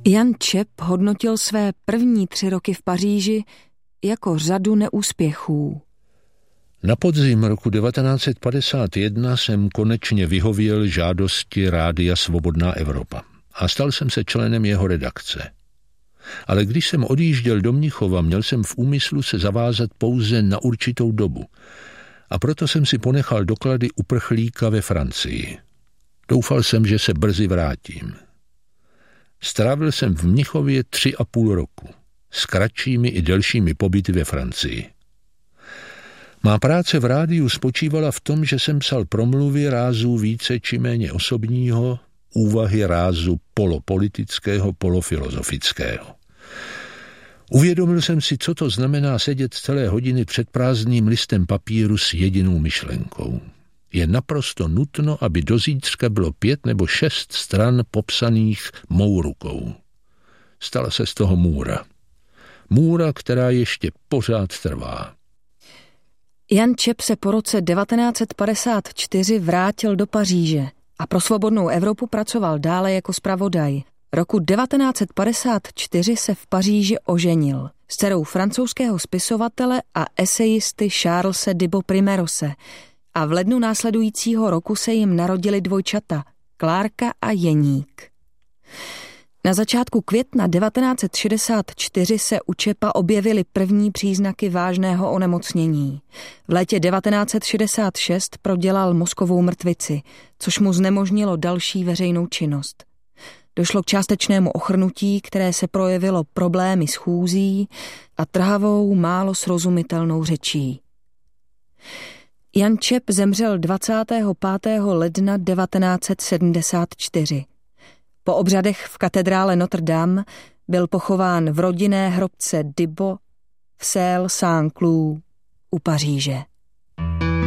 Jan Čep hodnotil své první 3 roky v Paříži jako řadu neúspěchů. Na podzim roku 1951 jsem konečně vyhověl žádosti Rádia Svobodná Evropa a stal jsem se členem jeho redakce. Ale když jsem odjížděl do Mnichova, měl jsem v úmyslu se zavázat pouze na určitou dobu a proto jsem si ponechal doklady uprchlíka ve Francii. Doufal jsem, že se brzy vrátím. Strávil jsem v Mnichově 3,5 roku, s kratšími i delšími pobyty ve Francii. Má práce v rádiu spočívala v tom, že jsem psal promluvy rázu více či méně osobního, úvahy rázu polopolitického, polofilozofického. Uvědomil jsem si, co to znamená sedět celé hodiny před prázdným listem papíru s jedinou myšlenkou. Je naprosto nutno, aby do zítřka bylo 5 nebo 6 stran popsaných mou rukou. Stala se z toho můra. Můra, která ještě pořád trvá. Jan Čep se po roce 1954 vrátil do Paříže a pro Svobodnou Evropu pracoval dále jako zpravodaj. Roku 1954 se v Paříži oženil s dcerou francouzského spisovatele a esejisty Charlese Dibot-Primerose a v lednu následujícího roku se jim narodili dvojčata, Klárka a Jeník. Na začátku května 1964 se u Čepa objevily první příznaky vážného onemocnění. V létě 1966 prodělal mozkovou mrtvici, což mu znemožnilo další veřejnou činnost. Došlo k částečnému ochrnutí, které se projevilo problémy s chůzí a trhavou, málo srozumitelnou řečí. Jan Čep zemřel 25. ledna 1974. Po obřadech v katedrále Notre Dame byl pochován v rodinné hrobce Dibot v Celles Saint-Cloud u Paříže.